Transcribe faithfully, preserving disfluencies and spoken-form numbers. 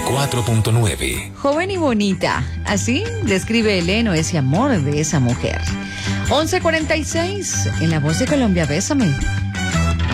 cuatro punto nueve. Joven y bonita, así describe Eleno ese amor de esa mujer. once cuarenta y seis, en La Voz de Colombia, bésame.